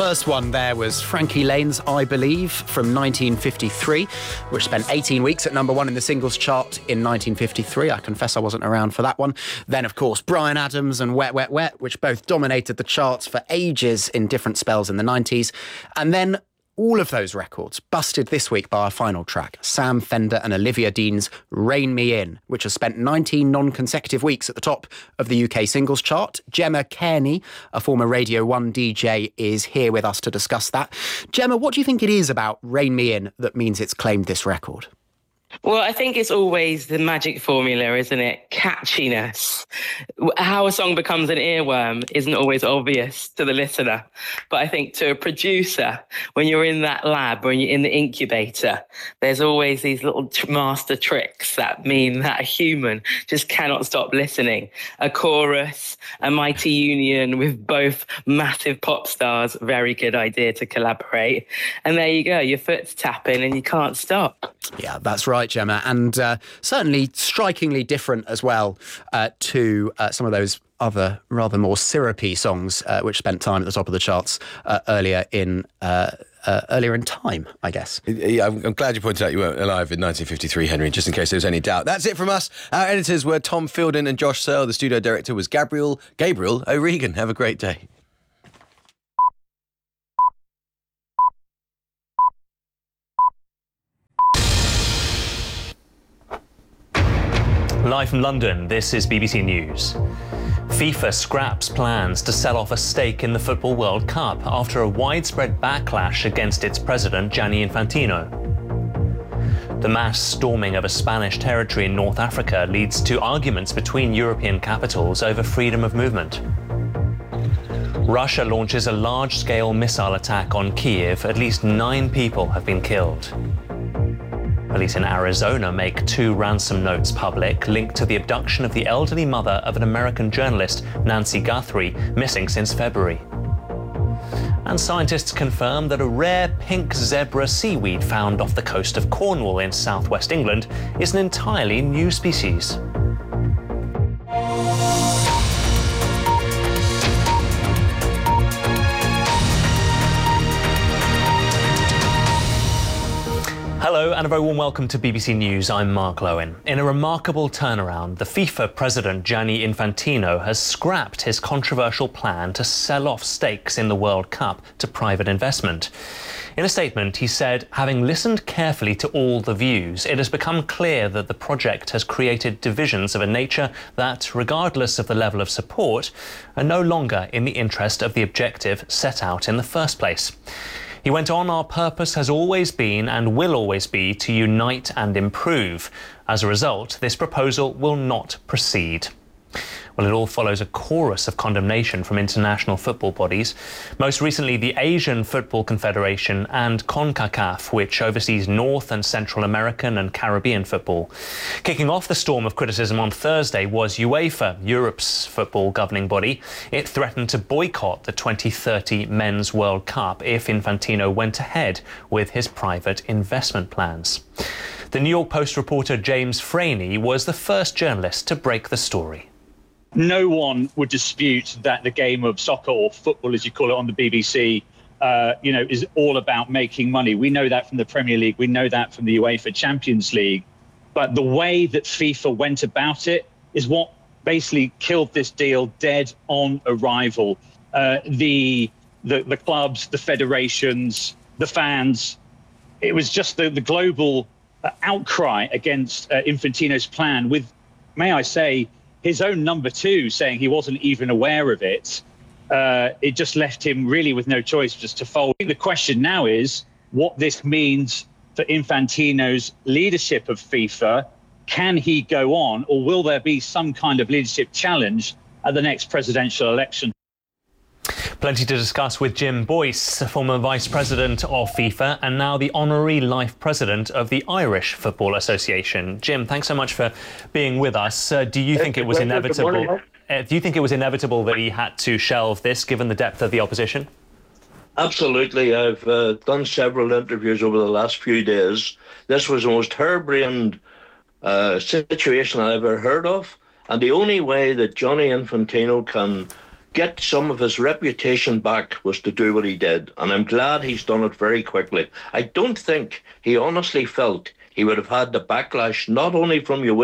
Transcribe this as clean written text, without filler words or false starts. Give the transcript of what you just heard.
first one there was Frankie Lane's I Believe from 1953, which spent 18 weeks at number one in the singles chart in 1953. I confess I wasn't around for that one. Then, of course, Bryan Adams and Wet, Wet, Wet, which both dominated the charts for ages in different spells in the 90s. And then all of those records busted this week by our final track, Sam Fender and Olivia Dean's Rein Me In, which has spent 19 non-consecutive weeks at the top of the UK singles chart. Gemma Cairney, a former Radio 1 DJ, is here with us to discuss that. Gemma, what do you think it is about Rein Me In that means it's claimed this record? Well, I think it's always the magic formula, isn't it? Catchiness. How a song becomes an earworm isn't always obvious to the listener. But I think to a producer, when you're in that lab, when you're in the incubator, there's always these little master tricks that mean that a human just cannot stop listening. A chorus, a mighty union with both massive pop stars, very good idea to collaborate. And there you go, your foot's tapping and you can't stop. Yeah, that's right, Gemma, and certainly strikingly different as well to some of those other rather more syrupy songs which spent time at the top of the charts earlier in time, I guess. Yeah, I'm glad you pointed out you weren't alive in 1953, Henry, just in case there was any doubt. That's it from us. Our editors were Tom Fielden and Josh Searle. The studio director was Gabriel O'Regan. Have a great day. Live from London, this is BBC News. FIFA scraps plans to sell off a stake in the Football World Cup after a widespread backlash against its president, Gianni Infantino. The mass storming of a Spanish territory in North Africa leads to arguments between European capitals over freedom of movement. Russia launches a large-scale missile attack on Kyiv. At least 9 people have been killed. Police in Arizona make 2 ransom notes public linked to the abduction of the elderly mother of an American journalist, Nancy Guthrie, missing since February. And scientists confirm that a rare pink zebra seaweed found off the coast of Cornwall in southwest England is an entirely new species. Hello and a very warm welcome to BBC News. I'm Mark Lowen. In a remarkable turnaround, the FIFA president Gianni Infantino has scrapped his controversial plan to sell off stakes in the World Cup to private investment. In a statement, he said, having listened carefully to all the views, it has become clear that the project has created divisions of a nature that, regardless of the level of support, are no longer in the interest of the objective set out in the first place. He went on, our purpose has always been and will always be to unite and improve. As a result, this proposal will not proceed. Well, it all follows a chorus of condemnation from international football bodies, most recently the Asian Football Confederation and CONCACAF, which oversees North and Central American and Caribbean football. Kicking off the storm of criticism on Thursday was UEFA, Europe's football governing body. It threatened to boycott the 2030 Men's World Cup if Infantino went ahead with his private investment plans. The New York Post reporter James Franey was the first journalist to break the story. No one would dispute that the game of soccer, or football as you call it on the BBC, is all about making money. We know that from the Premier League. We know that from the UEFA Champions League. But the way that FIFA went about it is what basically killed this deal dead on arrival. The clubs, the federations, the fans, it was just the global outcry against Infantino's plan with, may I say, his own number 2 saying he wasn't even aware of it. It just left him really with no choice just to fold. The question now is what this means for Infantino's leadership of FIFA. Can he go on, or will there be some kind of leadership challenge at the next presidential election? Plenty to discuss with Jim Boyce, former Vice President of FIFA and now the Honorary Life President of the Irish Football Association. Jim, thanks so much for being with us. Do you think it was inevitable? Do you think it was inevitable that he had to shelve this, given the depth of the opposition? Absolutely. I've done several interviews over the last few days. This was the most harebrained situation I've ever heard of. And the only way that Gianni Infantino can get some of his reputation back was to do what he did. And I'm glad he's done it very quickly. I don't think he honestly felt he would have had the backlash, not only from UEFA,